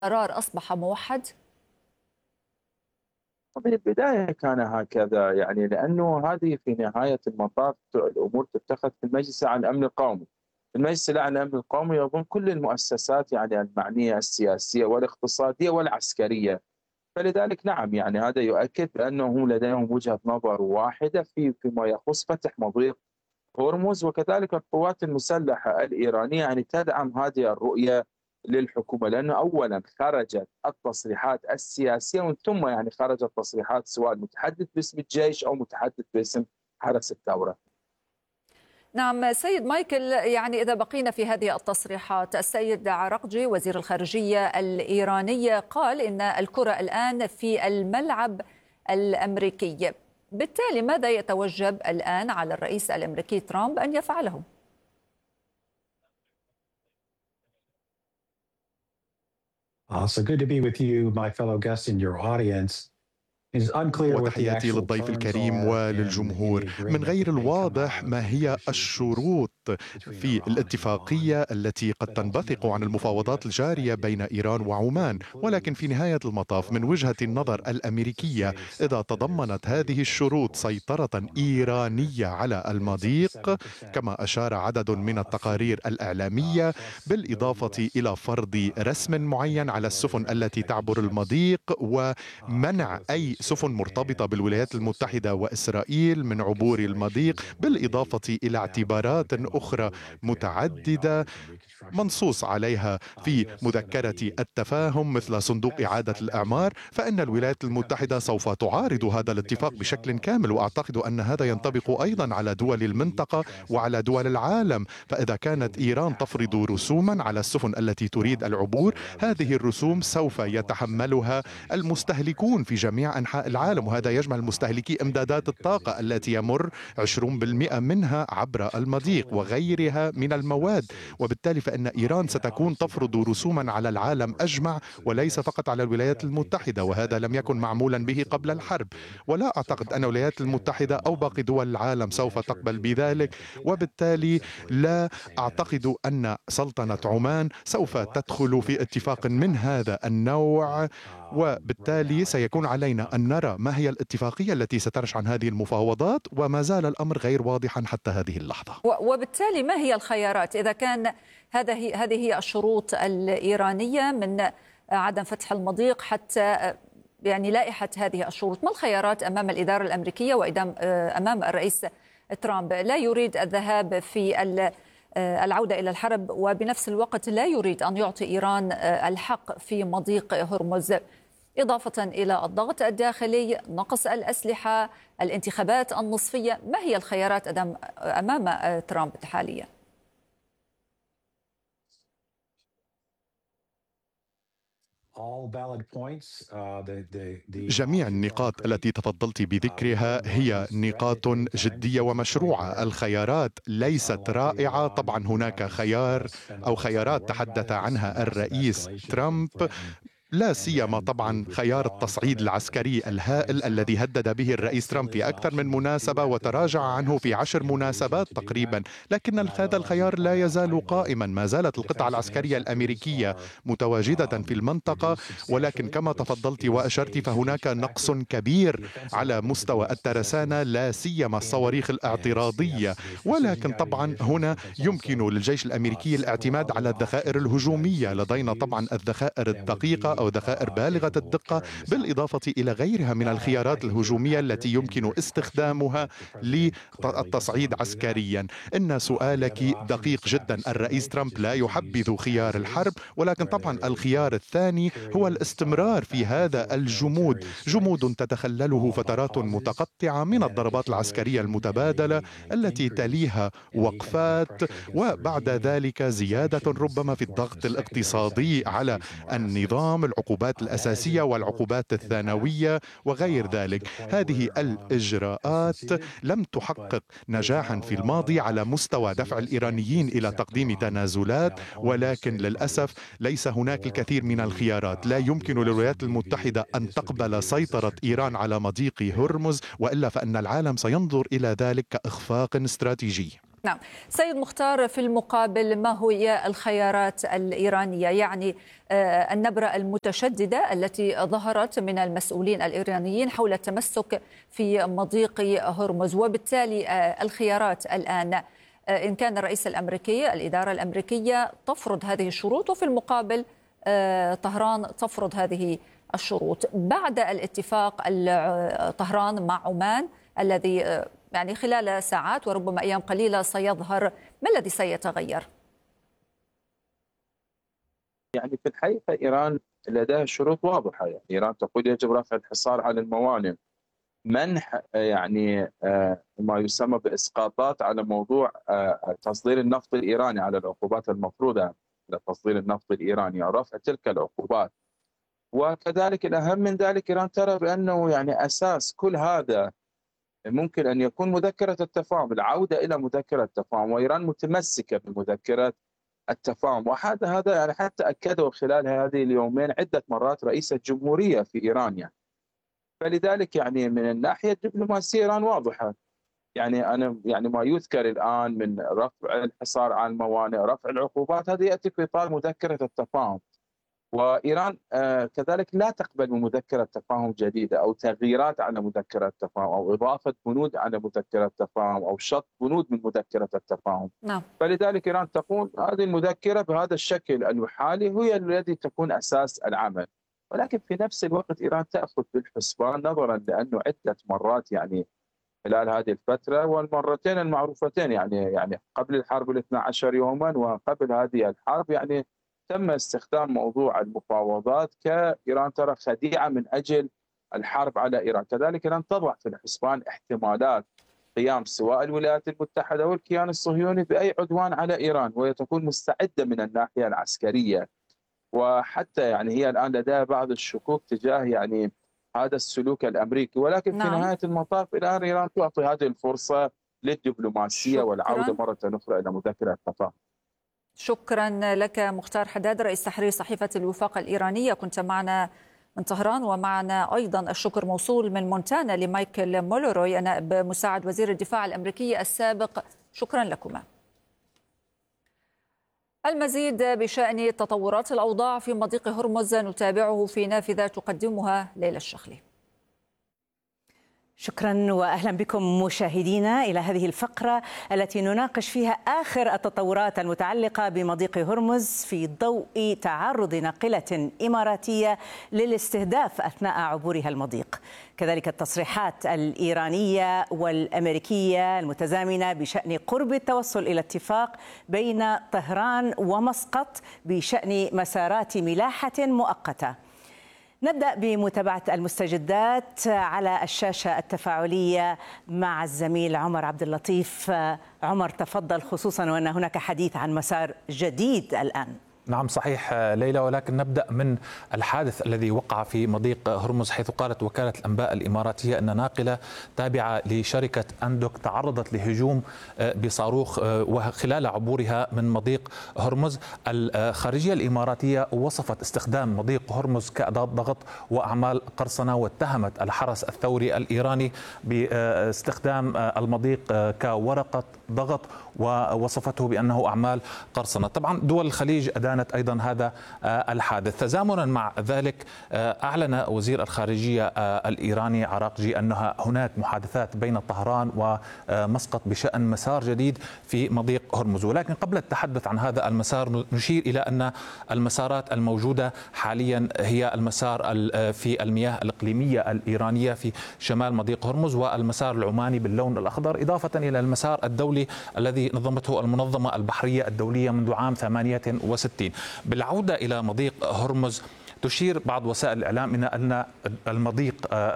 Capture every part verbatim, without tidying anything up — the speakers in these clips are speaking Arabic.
قرار أصبح موحد؟ من البداية كان هكذا، يعني لأنه هذه في نهاية المطاف الأمور تتخذ في المجلس الأعلى للأمن القومي. المجلس الأعلى للأمن القومي يضم كل المؤسسات يعني المعنية السياسية والاقتصادية والعسكرية، فلذلك نعم يعني هذا يؤكد بأنه لديهم وجهة نظر واحدة في فيما يخص فتح مضيق هرمز، وكذلك القوات المسلحة الإيرانية يعني تدعم هذه الرؤية للحكومة، لأنه أولا خرجت التصريحات السياسية ومن ثم يعني خرجت تصريحات سواء متحدث باسم الجيش أو متحدث باسم حرس الثورة. نعم سيد مايكل، يعني إذا بقينا في هذه التصريحات، السيد عراقجي وزير الخارجية الإيرانية قال إن الكرة الآن في الملعب الأمريكي، بالتالي ماذا يتوجب الآن على الرئيس الأمريكي ترامب أن يفعله؟ Uh, so good to be with you, my fellow guests in your audience. وتحياتي للضيف الكريم وللجمهور. من غير الواضح ما هي الشروط في الاتفاقية التي قد تنبثق عن المفاوضات الجارية بين إيران وعمان، ولكن في نهاية المطاف من وجهة النظر الأمريكية إذا تضمنت هذه الشروط سيطرة إيرانية على المضيق كما أشار عدد من التقارير الإعلامية، بالإضافة إلى فرض رسم معين على السفن التي تعبر المضيق ومنع أي سفن مرتبطة بالولايات المتحدة وإسرائيل من عبور المضيق، بالإضافة إلى اعتبارات أخرى متعددة منصوص عليها في مذكرة التفاهم مثل صندوق إعادة الإعمار، فإن الولايات المتحدة سوف تعارض هذا الاتفاق بشكل كامل. وأعتقد أن هذا ينطبق أيضا على دول المنطقة وعلى دول العالم، فإذا كانت إيران تفرض رسوما على السفن التي تريد العبور، هذه الرسوم سوف يتحملها المستهلكون في جميع أنحاء العالم، وهذا يشمل مستهلكي إمدادات الطاقة التي يمر عشرين بالمئة منها عبر المضيق وغيرها من المواد. وبالتالي فإن إيران ستكون تفرض رسوما على العالم أجمع وليس فقط على الولايات المتحدة، وهذا لم يكن معمولا به قبل الحرب، ولا أعتقد أن الولايات المتحدة أو باقي دول العالم سوف تقبل بذلك. وبالتالي لا أعتقد أن سلطنة عمان سوف تدخل في اتفاق من هذا النوع، وبالتالي سيكون علينا أن نرى ما هي الاتفاقية التي سترجع عن هذه المفاوضات، وما زال الأمر غير واضحا حتى هذه اللحظة. وبالتالي ما هي الخيارات إذا كان هذه هذه هي الشروط الإيرانية من عدم فتح المضيق حتى يعني لائحة هذه الشروط؟ ما الخيارات أمام الإدارة الأمريكية وأمام الرئيس ترامب؟ لا يريد الذهاب في العودة إلى الحرب، وبنفس الوقت لا يريد أن يعطي إيران الحق في مضيق هرمز، إضافة إلى الضغط الداخلي، نقص الأسلحة، الانتخابات النصفية. ما هي الخيارات أمام ترامب حاليا؟ جميع النقاط التي تفضلت بذكرها هي نقاط جدية ومشروعة. الخيارات ليست رائعة، طبعا هناك خيار أو خيارات تحدث عنها الرئيس ترامب، لا سيما طبعا خيار التصعيد العسكري الهائل الذي هدد به الرئيس ترامب في أكثر من مناسبة وتراجع عنه في عشر مناسبات تقريبا، لكن هذا الخيار لا يزال قائما. ما زالت القطعة العسكرية الأمريكية متواجدة في المنطقة، ولكن كما تفضلت وأشرت فهناك نقص كبير على مستوى الترسانة، لا سيما الصواريخ الاعتراضية. ولكن طبعا هنا يمكن للجيش الأمريكي الاعتماد على الذخائر الهجومية. لدينا طبعا الذخائر الدقيقة أو ذخائر بالغة الدقة، بالإضافة إلى غيرها من الخيارات الهجومية التي يمكن استخدامها للتصعيد عسكريا. إن سؤالك دقيق جدا، الرئيس ترامب لا يحبذ خيار الحرب، ولكن طبعا الخيار الثاني هو الاستمرار في هذا الجمود، جمود تتخلله فترات متقطعة من الضربات العسكرية المتبادلة التي تليها وقفات، وبعد ذلك زيادة ربما في الضغط الاقتصادي على النظام، العقوبات الأساسية والعقوبات الثانوية وغير ذلك. هذه الإجراءات لم تحقق نجاحا في الماضي على مستوى دفع الإيرانيين إلى تقديم تنازلات، ولكن للأسف ليس هناك الكثير من الخيارات. لا يمكن للولايات المتحدة أن تقبل سيطرة إيران على مضيق هرمز، وإلا فإن العالم سينظر إلى ذلك كإخفاق استراتيجي. نعم سيد مختار، في المقابل ما هي الخيارات الإيرانية؟ يعني النبرة المتشددة التي ظهرت من المسؤولين الإيرانيين حول التمسك في مضيق هرمز، وبالتالي الخيارات الآن إن كان الرئيس الأمريكي الإدارة الأمريكية تفرض هذه الشروط، وفي المقابل طهران تفرض هذه الشروط بعد الاتفاق طهران مع عمان الذي يعني خلال ساعات وربما أيام قليلة سيظهر، ما الذي سيتغير؟ يعني في الحقيقة إيران لديها شروط واضحة. يعني إيران تقول يجب رفع الحصار على الموانئ، منح يعني ما يسمى بإسقاطات على موضوع تصدير النفط الإيراني، على العقوبات المفروضة على تصدير النفط الإيراني، رفع تلك العقوبات. وكذلك الأهم من ذلك إيران ترى بأنه يعني أساس كل هذا ممكن أن يكون مذكرة التفاهم، العودة إلى مذكرة التفاهم، وإيران متمسكة بمذكرة التفاهم. وهذا هذا يعني حتى أكده خلال هذه اليومين عدة مرات رئيس الجمهورية في إيران. يعني فلذلك يعني من الناحية الدبلوماسية إيران واضحة. يعني أنا يعني ما يذكر الآن من رفع الحصار على الموانئ، رفع العقوبات، هذا يأتي في إطار مذكرة التفاهم. وإيران كذلك لا تقبل بمذكرة تفاهم جديدة أو تغييرات على مذكرة التفاهم أو إضافة بنود على مذكرة التفاهم أو شط بنود من مذكرة التفاهم. نعم. فلذلك إيران تقول هذه المذكرة بهذا الشكل الحالي هي الذي تكون أساس العمل. ولكن في نفس الوقت إيران تأخذ بالحسبان نظرا لأنه عدة مرات يعني خلال هذه الفترة والمرتين المعروفتين يعني يعني قبل الحرب الاثنى عشر يوما وقبل هذه الحرب يعني تم استخدام موضوع المفاوضات كإيران ترى خديعة من أجل الحرب على إيران. كذلك إيران تضع في الحسبان احتمالات قيام سواء الولايات المتحدة والكيان الصهيوني بأي عدوان على إيران، وهي تكون مستعدة من الناحية العسكرية. وحتى يعني هي الآن لديها بعض الشكوك تجاه يعني هذا السلوك الأمريكي، ولكن نعم. في نهاية المطاف الآن إيران تعطي هذه الفرصة للدبلوماسية شكراً. والعودة مرة أخرى إلى مذكرة التفاهم. شكرا لك مختار حداد رئيس تحرير صحيفة الوفاق الإيرانية، كنت معنا من طهران. ومعنا أيضا الشكر موصول من مونتانا لمايكل مولروي نائب مساعد وزير الدفاع الأمريكي السابق، شكرا لكما. المزيد بشأن تطورات الأوضاع في مضيق هرمز نتابعه في نافذة تقدمها ليلى الشخلي. شكرا وأهلا بكم مشاهدينا إلى هذه الفقرة التي نناقش فيها آخر التطورات المتعلقة بمضيق هرمز في ضوء تعرض ناقلة إماراتية للاستهداف أثناء عبورها المضيق، كذلك التصريحات الإيرانية والأمريكية المتزامنة بشأن قرب التوصل إلى اتفاق بين طهران ومسقط بشأن مسارات ملاحة مؤقتة. نبدأ بمتابعة المستجدات على الشاشة التفاعلية مع الزميل عمر عبد اللطيف. عمر تفضل، خصوصا وأن هناك حديث عن مسار جديد الآن. نعم صحيح ليلى، ولكن نبدأ من الحادث الذي وقع في مضيق هرمز، حيث قالت وكالة الأنباء الإماراتية أن ناقلة تابعة لشركة أندوك تعرضت لهجوم بصاروخ وخلال عبورها من مضيق هرمز. الخارجية الإماراتية وصفت استخدام مضيق هرمز كأداة ضغط وأعمال قرصنة، واتهمت الحرس الثوري الإيراني باستخدام المضيق كورقة ضغط ووصفته بأنه أعمال قرصنة. طبعا دول الخليج أدانت أيضا هذا الحادث. تزامنا مع ذلك أعلن وزير الخارجية الإيراني عراقجي أنها هناك محادثات بين طهران ومسقط بشأن مسار جديد في مضيق هرمز. ولكن قبل التحدث عن هذا المسار نشير إلى أن المسارات الموجودة حاليا هي المسار في المياه الإقليمية الإيرانية في شمال مضيق هرمز، والمسار العماني باللون الأخضر، إضافة إلى المسار الدولي الذي نظمته المنظمة البحرية الدولية منذ عام ثمانية وستين. بالعودة إلى مضيق هرمز، تشير بعض وسائل الإعلام إلى أن المضيق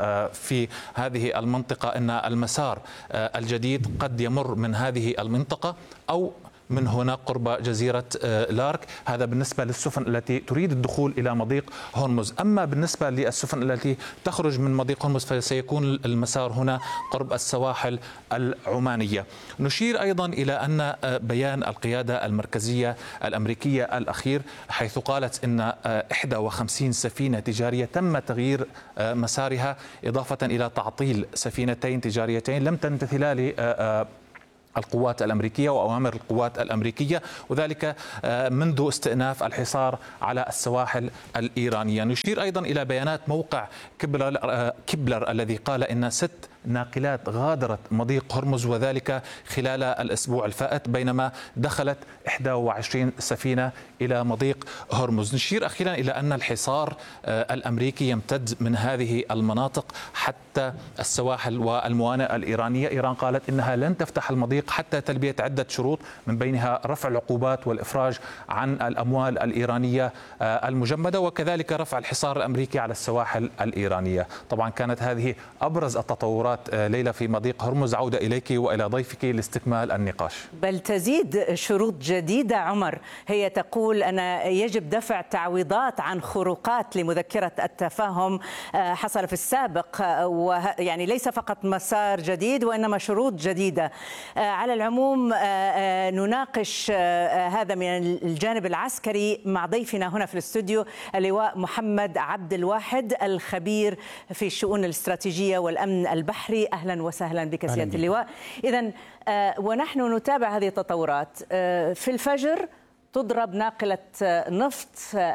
في هذه المنطقة أن المسار الجديد قد يمر من هذه المنطقة أو من هنا قرب جزيرة لارك. هذا بالنسبة للسفن التي تريد الدخول إلى مضيق هرمز. أما بالنسبة للسفن التي تخرج من مضيق هرمز فسيكون المسار هنا قرب السواحل العمانية. نشير أيضا إلى أن بيان القيادة المركزية الأمريكية الأخير، حيث قالت أن إحدى وخمسين سفينة تجارية تم تغيير مسارها، إضافة إلى تعطيل سفينتين تجاريتين لم تمتثلا القوات الأمريكية وأوامر القوات الأمريكية، وذلك منذ استئناف الحصار على السواحل الإيرانية. نشير أيضا إلى بيانات موقع كبلر, كبلر الذي قال إن ست ناقلات غادرت مضيق هرمز وذلك خلال الأسبوع الفائت، بينما دخلت إحدى وعشرين سفينة إلى مضيق هرمز. نشير أخيرا إلى أن الحصار الأمريكي يمتد من هذه المناطق حتى السواحل والموانئ الإيرانية. إيران قالت إنها لن تفتح المضيق حتى تلبية عدة شروط، من بينها رفع العقوبات والإفراج عن الأموال الإيرانية المجمدة، وكذلك رفع الحصار الأمريكي على السواحل الإيرانية. طبعا كانت هذه أبرز التطورات ليلى في مضيق هرمز. عودة إليك وإلى ضيفك لاستكمال النقاش. بل تزيد شروط جديدة عمر، هي تقول أن يجب دفع تعويضات عن خروقات لمذكرة التفاهم حصل في السابق، ويعني ليس فقط مسار جديد وإنما شروط جديدة. على العموم نناقش هذا من الجانب العسكري مع ضيفنا هنا في الاستوديو اللواء محمد عبد الواحد الخبير في الشؤون الاستراتيجية والأمن البحري. أهلا وسهلا بك سيادة اللواء. إذن ونحن نتابع هذه التطورات. في الفجر تضرب ناقلة نفط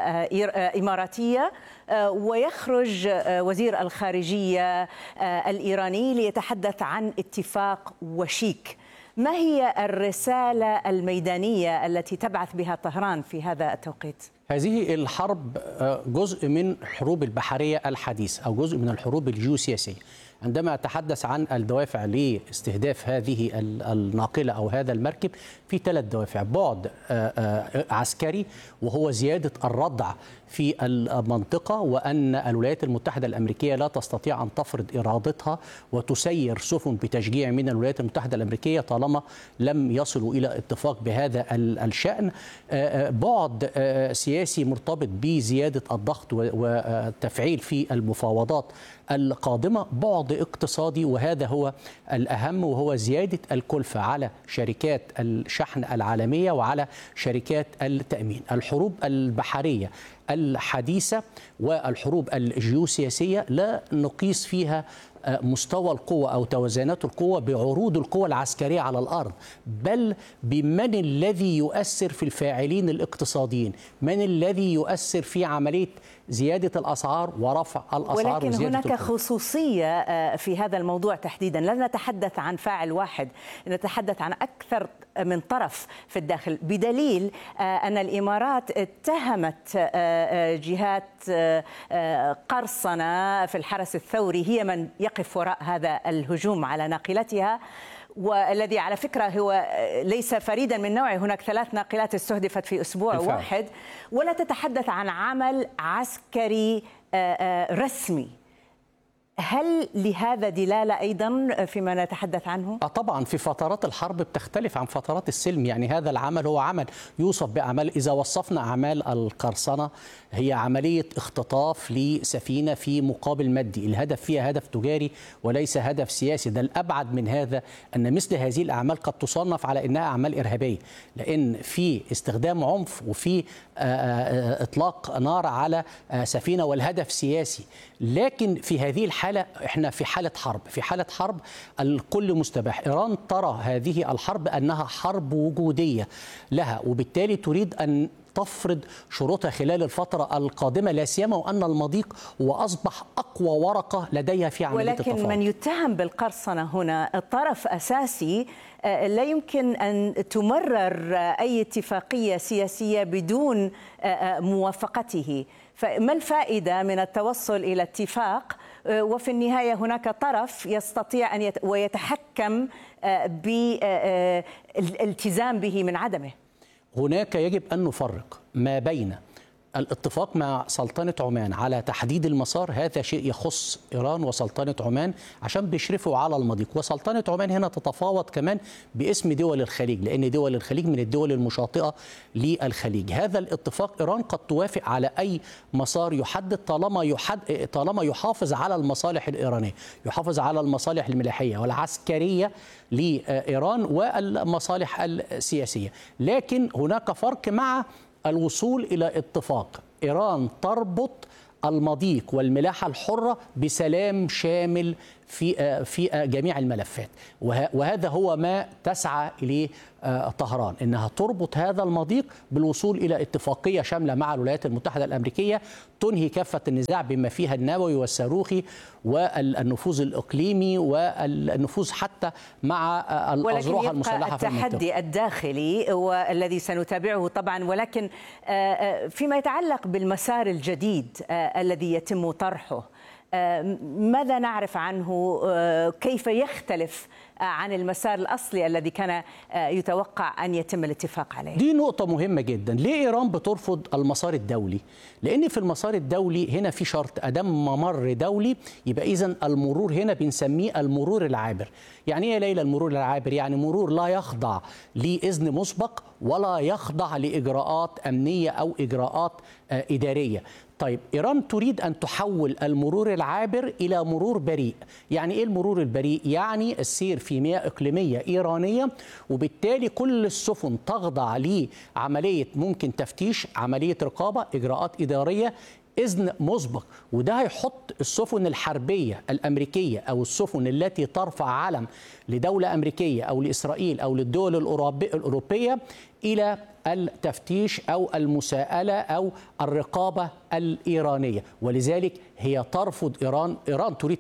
إماراتية ويخرج وزير الخارجية الإيراني ليتحدث عن اتفاق وشيك. ما هي الرسالة الميدانية التي تبعث بها طهران في هذا التوقيت؟ هذه الحرب جزء من الحروب البحرية الحديثة أو جزء من الحروب الجيوسياسية. عندما أتحدث عن الدوافع لاستهداف هذه الناقلة أو هذا المركب، في ثلاث دوافع: بعد عسكري وهو زيادة الردع في المنطقة، وأن الولايات المتحدة الأمريكية لا تستطيع أن تفرض إرادتها وتسير سفن بتشجيع من الولايات المتحدة الأمريكية طالما لم يصلوا إلى اتفاق بهذا الشأن. بعد سياسي مرتبط بزيادة الضغط والتفعيل في المفاوضات القادمة. بعد اقتصادي وهذا هو الأهم، وهو زيادة الكلفة على شركات الشحن العالمية وعلى شركات التأمين. الحروب البحرية الحديثة والحروب الجيوسياسية لا نقيس فيها مستوى القوة أو توازنات القوة بعروض القوة العسكرية على الأرض، بل بمن الذي يؤثر في الفاعلين الاقتصاديين، من الذي يؤثر في عملية زيادة الأسعار ورفع الأسعار. ولكن وزيادة هناك القوة. خصوصية في هذا الموضوع تحديدا، لا نتحدث عن فاعل واحد، نتحدث عن أكثر من طرف في الداخل، بدليل أن الإمارات اتهمت جهات قرصنة في الحرس الثوري هي من يقف وراء هذا الهجوم على ناقلتها، والذي على فكرة هو ليس فريدا من نوعه. هناك ثلاث ناقلات استهدفت في أسبوع الفعل. واحد، ولا تتحدث عن عمل عسكري رسمي. هل لهذا دلالة أيضا فيما نتحدث عنه؟ آه طبعا في فترات الحرب بتختلف عن فترات السلم. يعني هذا العمل هو عمل يوصف بأعمال، إذا وصفنا أعمال القرصنة هي عملية اختطاف لسفينة في مقابل مادي، الهدف فيها هدف تجاري وليس هدف سياسي. ده الأبعد من هذا أن مثل هذه الأعمال قد تصنف على أنها أعمال إرهابية، لأن في استخدام عنف وفي إطلاق نار على سفينة والهدف سياسي. لكن في هذه الحالة احنا في حالة حرب، في حالة حرب الكل مستباح. إيران ترى هذه الحرب أنها حرب وجودية لها، وبالتالي تريد أن تفرض شروطها خلال الفترة القادمة، لا سيما وأن المضيق وأصبح أقوى ورقة لديها في عملية التفاوض. ولكن من يتهم بالقرصنة هنا طرف أساسي، لا يمكن أن تمرر أي اتفاقية سياسية بدون موافقته. فما الفائدة من التوصل إلى اتفاق وفي النهاية هناك طرف يستطيع أن يت... ويتحكم بالالتزام به من عدمه؟ هناك يجب أن نفرق ما بين الاتفاق مع سلطنة عمان على تحديد المسار، هذا شيء يخص إيران وسلطنة عمان عشان بيشرفوا على المضيق، وسلطنة عمان هنا تتفاوض كمان باسم دول الخليج، لأن دول الخليج من الدول المشاطئة للخليج. هذا الاتفاق إيران قد توافق على أي مسار يحدد طالما يحد طالما يحافظ على المصالح الإيرانية، يحافظ على المصالح الملاحية والعسكرية لإيران والمصالح السياسية. لكن هناك فرق مع الوصول إلى اتفاق. إيران تربط المضيق والملاحة الحرة بسلام شامل في في جميع الملفات، وهذا هو ما تسعى إليه طهران، إنها تربط هذا المضيق بالوصول إلى اتفاقية شاملة مع الولايات المتحدة الأمريكية تنهي كافة النزاع بما فيها النووي والصاروخي والنفوذ الإقليمي والنفوذ حتى مع الأذرع المسلحة في المنطقة. التحدي الداخلي والذي سنتابعه طبعا، ولكن فيما يتعلق بالمسار الجديد الذي يتم طرحه، ماذا نعرف عنه؟ كيف يختلف عن المسار الأصلي الذي كان يتوقع أن يتم الاتفاق عليه؟ دي نقطة مهمة جدا. ليه إيران بترفض المسار الدولي؟ لأن في المسار الدولي هنا في شرط، أدام ممر دولي يبقى إذن المرور هنا بنسميه المرور العابر. يعني إيه يا ليلى المرور العابر؟ يعني مرور لا يخضع لإذن مسبق ولا يخضع لإجراءات أمنية أو إجراءات إدارية. طيب إيران تريد أن تحول المرور العابر إلى مرور بريء. يعني إيه المرور البريء؟ يعني السير في مياه إقليمية إيرانية، وبالتالي كل السفن تخضع لعملية ممكن تفتيش، عملية رقابة، إجراءات إدارية، إذن مسبق. وده هيحط السفن الحربية الأمريكية أو السفن التي ترفع علم لدولة أمريكية أو لإسرائيل أو للدول الأوروبية إلى التفتيش أو المساءلة أو الرقابة الإيرانية. ولذلك هي ترفض إيران إيران تريد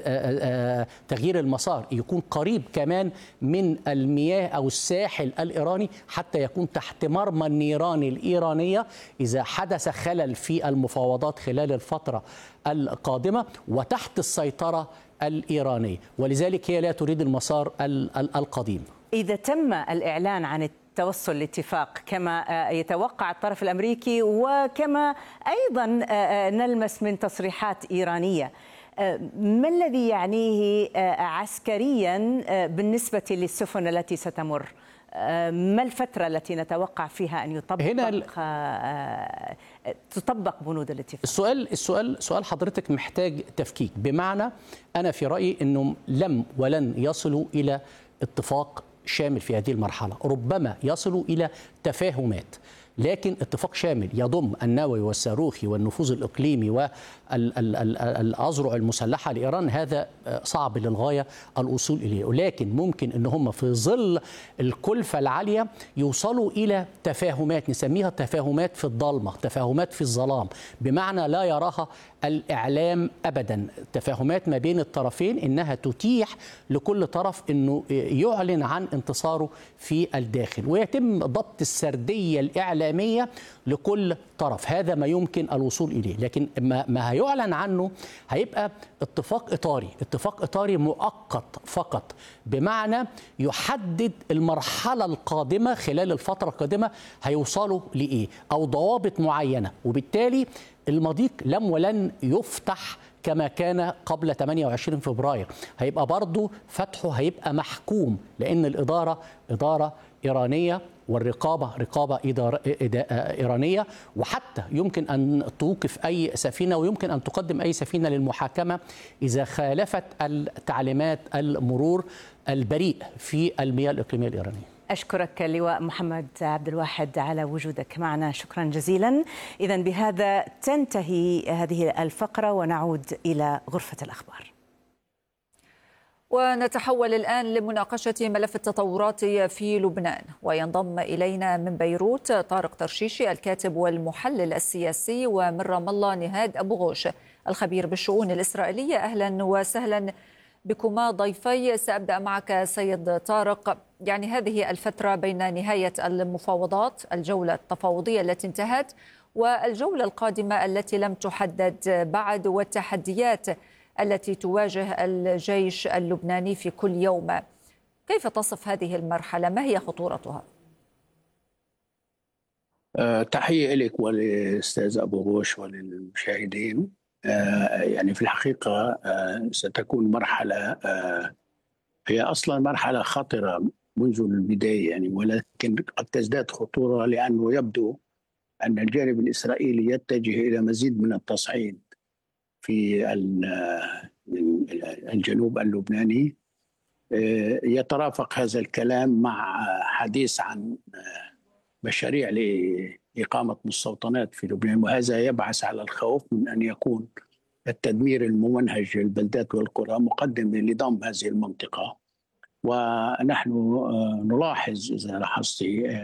تغيير المسار يكون قريب كمان من المياه أو الساحل الإيراني حتى يكون تحت مرمى النيران الإيرانية إذا حدث خلل في المفاوضات خلال الفترة القادمة وتحت السيطرة الإيرانية. ولذلك هي لا تريد المسار القديم. إذا تم الإعلان عن توصل لاتفاق كما يتوقع الطرف الأمريكي وكما أيضا نلمس من تصريحات إيرانية، ما الذي يعنيه عسكريا بالنسبة للسفن التي ستمر؟ ما الفترة التي نتوقع فيها أن يطبق هنا تطبق بنود الاتفاق؟ السؤال السؤال سؤال حضرتك محتاج تفكيك، بمعنى أنا في رأيي أنهم لم ولن يصلوا إلى اتفاق شامل في هذه المرحلة. ربما يصلوا إلى تفاهمات، لكن اتفاق شامل يضم النووي والصاروخي والنفوذ الإقليمي والأذرع المسلحة لإيران هذا صعب للغاية الوصول إليه. ولكن ممكن أن هم في ظل الكلفة العالية يوصلوا إلى تفاهمات نسميها تفاهمات في الضلمة، تفاهمات في الظلام، بمعنى لا يراها الإعلام أبدا. تفاهمات ما بين الطرفين إنها تتيح لكل طرف أنه يعلن عن انتصاره في الداخل، ويتم ضبط السردية الإعلامية لكل طرف. هذا ما يمكن الوصول إليه. لكن ما هيعلن عنه هيبقى اتفاق إطاري، اتفاق إطاري مؤقت فقط، بمعنى يحدد المرحلة القادمة خلال الفترة القادمة هيوصلوا لإيه أو ضوابط معينة. وبالتالي المضيق لم ولن يفتح كما كان قبل ثمانية وعشرين فبراير، هيبقى برضو فتحه هيبقى محكوم، لأن الإدارة إدارة إيرانية والرقابة رقابة إيرانية، وحتى يمكن أن توقف أي سفينة ويمكن أن تقدم أي سفينة للمحاكمة إذا خالفت التعليمات المرور البريء في المياه الإقليمية الإيرانية. أشكرك اللواء محمد عبد الواحد على وجودك معنا، شكرا جزيلا. إذن بهذا تنتهي هذه الفقرة ونعود إلى غرفة الأخبار. ونتحول الآن لمناقشة ملف التطورات في لبنان، وينضم إلينا من بيروت طارق ترشيشي الكاتب والمحلل السياسي، ومن رام الله نهاد أبو غوش الخبير بالشؤون الإسرائيلية. أهلا وسهلا بكما ضيفي. سأبدأ معك سيد طارق. يعني هذه الفترة بين نهاية المفاوضات، الجولة التفاوضية التي انتهت والجولة القادمة التي لم تحدد بعد، والتحديات التي تواجه الجيش اللبناني في كل يوم، كيف تصف هذه المرحلة؟ ما هي خطورتها؟ أه تحية لك وللأستاذ أبو غوش وللمشاهدين. أه يعني في الحقيقة أه ستكون مرحلة أه هي أصلا مرحلة خطرة منذ البداية، يعني ولكن قد تزداد خطورة لأنه يبدو أن الجانب الإسرائيلي يتجه إلى مزيد من التصعيد في الجنوب اللبناني. يترافق هذا الكلام مع حديث عن مشاريع لإقامة مستوطنات في لبنان، وهذا يبعث على الخوف من أن يكون التدمير الممنهج للبلدات والقرى مقدمة لضم هذه المنطقة. ونحن نلاحظ إذا لاحظتي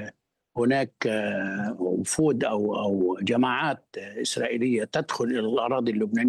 هناك وفود أو أو جماعات إسرائيلية تدخل إلى الأراضي اللبنانية